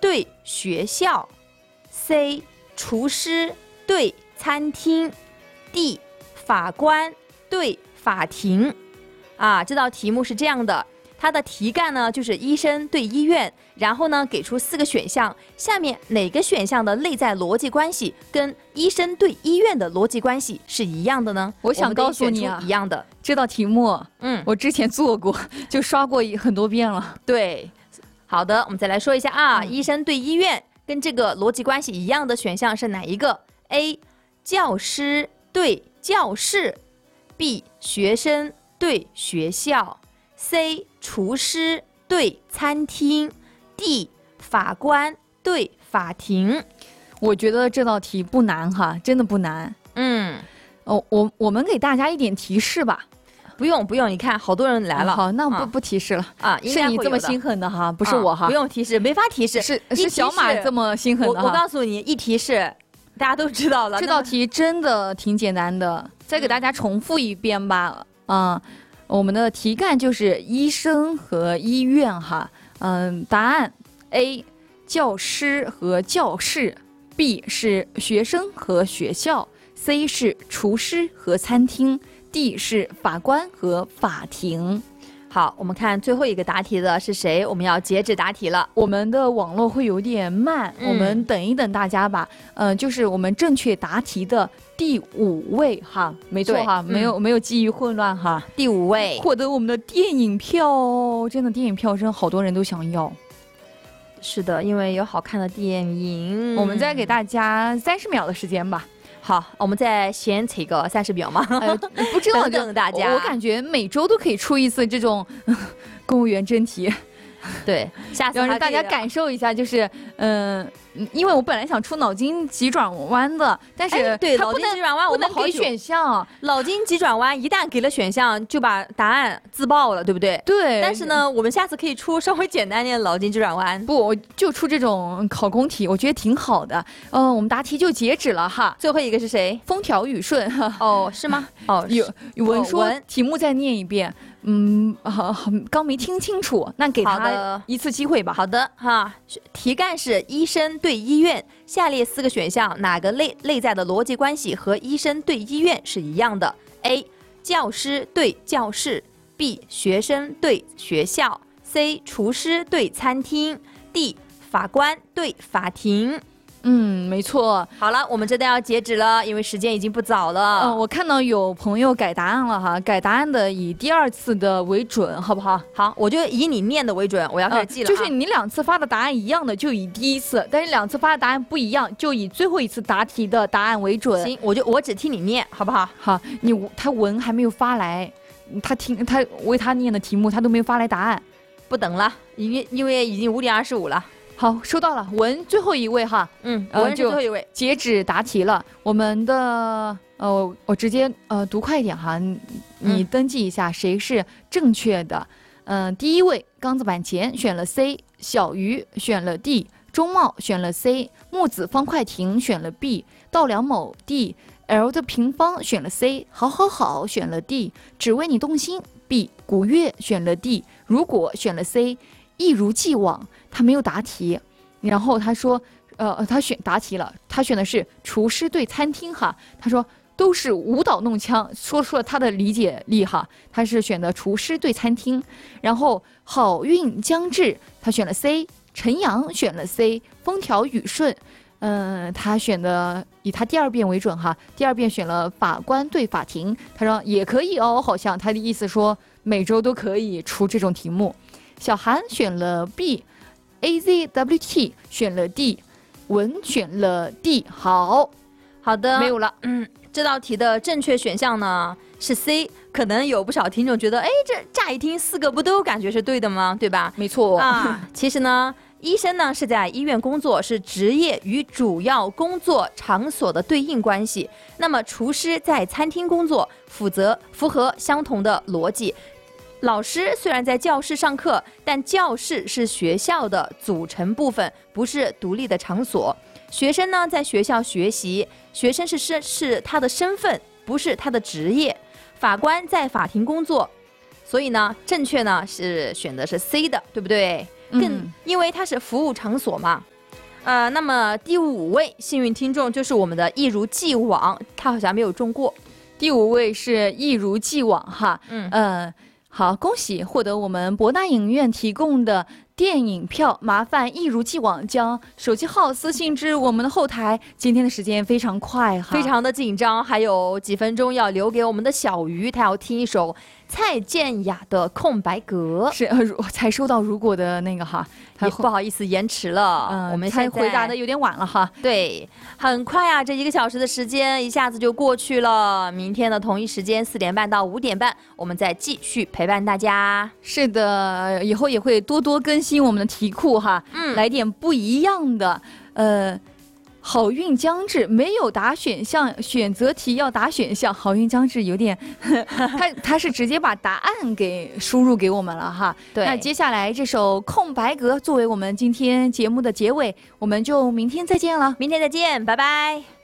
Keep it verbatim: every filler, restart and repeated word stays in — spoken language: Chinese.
对学校 C 厨师对餐厅 D 法官对法庭。啊，这道题目是这样的，它的题干呢就是医生对医院，然后呢给出四个选项，下面哪个选项的内在逻辑关系跟医生对医院的逻辑关系是一样的呢？ 我想告诉你啊， 一样的这道题目， 嗯， 我之前做过，就刷过很多遍了。 对，好的，我们再来说一下啊， 嗯、 医生对医院跟这个逻辑关系一样的选项是哪一个 ？A 教师对教室 ，B 学生对学校 ，C 厨师对餐厅 ，D 法官对法庭。 我觉得这道题不难哈，真的不难。 嗯， 哦，我我们给大家一点提示吧。 不用不用，你看好多人来了。 哦、好，那不、啊、不提示了啊， 是你这么心狠的哈，不是我哈、 啊。不用提示，没法提示， 是是小马这么心狠的哈。 我, 我告诉你，一提示大家都知道了。 这道题真的挺简单的，再给大家重复一遍吧。嗯，我们的题干就是医生和医院哈。嗯，答案 A 教师和教室 ，B 是学生和学校 ，C 是厨师和餐厅 ，D 是法官和法庭。 好，我们看最后一个答题的是谁？我们要截止答题了。 我们的网络会有点慢，嗯、我们等一等大家吧。嗯、呃，就是我们正确答题的第五位哈，没错哈，没有、嗯、没有记忆混乱哈。 第五位获得我们的电影票，真的电影票真的好多人都想要。 是的，因为有好看的电影。 我们再给大家三十秒的时间吧。 好，我们再先扯个三十秒嘛。 哎、不知道等等大家， 我感觉每周都可以出一次这种公务员真题。 对，下次让大家感受一下，就是嗯、呃，因为我本来想出脑筋急转弯的，但是、 哎、对脑筋急转弯我们不能给选项。 脑筋急转弯一旦给了选项，就把答案自爆了，对不对？ 对。 但是呢，我们下次可以出稍微简单点的脑筋急转弯。 不，我就出这种考公题，我觉得挺好的。嗯、呃，我们答题就截止了哈。 最后一个是谁？ 风调雨顺。 哦，是吗？哦， 有文说、哦、题目再念一遍。嗯，好，好，刚没听清楚，那给他一次机会吧。 好的，哈，题干是医生对医院，下列四个选项哪个内内在的逻辑关系和医生对医院是一样的 ？A. 教师对教室 ，B. 学生对学校 ，C. 厨师对餐厅 ，D. 法官对法庭。 嗯，没错。 好了，我们真的要截止了，因为时间已经不早了。 嗯，我看到有朋友改答案了哈，改答案的以第二次的为准，好不好？ 好，我就以你念的为准，我要开始记了、 呃。就是你两次发的答案一样的，就以第一次；但是两次发的答案不一样，就以最后一次答题的答案为准。 行，我就我只听你念，好不好？ 好，你他文还没有发来，他听他为他念的题目，他都没有发来答案， 不等了，因为因为已经五点二十五了。 好，收到了。文最后一位哈， 嗯，文是最后一位， 截止答题了。我们的呃，我直接呃读快一点哈，你, 你登记一下谁是正确的。嗯、呃，第一位刚子板前选了 C， 小鱼选了 D， 钟茂选了 C， 木子方块亭选了 B， 稻梁某 D，L 的平方选了 C， 好好好选了 D， 只为你动心 B， 古月选了 D， 如果选了 C， 一如既往。他没有答题，然后他说，呃，他选答题了，他选的是厨师对餐厅哈，他说都是舞蹈弄枪，说出了他的理解力哈，他是选的厨师对餐厅，然后好运将至，他选了 C， 陈阳选了 C， 风调雨顺，嗯、呃，他选的以他第二遍为准哈，第二遍选了法官对法庭，他说也可以哦，好像他的意思说每周都可以出这种题目。小韩选了 B。A Z W T 选了 D， 文选了 D， 好好的， 没有了。 嗯，这道题的正确选项呢是 C， 可能有不少听众觉得，哎，这乍一听四个不都感觉是对的吗？对吧？ 没错啊，其实呢，医生呢是在医院工作，是职业与主要工作场所的对应关系。那么厨师在餐厅工作，负责符合相同的逻辑。老师虽然在教室上课，但教室是学校的组成部分，不是独立的场所。学生呢，在学校学习，学生是身是他的身份，不是他的职业。法官在法庭工作，所以呢，正确呢是选的是 C 的，对不对？更、嗯、因为它是服务场所嘛。 呃，那么第五位幸运听众就是我们的一如既往，他好像没有中过。 第五位是一如既往哈， 嗯呃，好，恭喜获得我们博大影院提供的电影票，麻烦一如既往将手机号私信至我们的后台。今天的时间非常快哈， 非常的紧张，还有几分钟要留给我们的小鱼，他要听一首蔡健雅的《空白格》。 是，呃，如才收到如果的那个哈， 也不好意思延迟了， 嗯， 我们才现在回答的有点晚了哈。 对，很快啊，这一个小时的时间一下子就过去了。明天的同一时间四点半到五点半，我们再继续陪伴大家。 是的，以后也会多多更新我们的题库哈， 嗯， 来点不一样的。呃，好运将至，没有答选项，选择题要答选项。好运将至有点，他他是直接把答案给输入给我们了哈。 对， 那接下来这首空白格作为我们今天节目的结尾，我们就明天再见了。 明天再见，拜拜。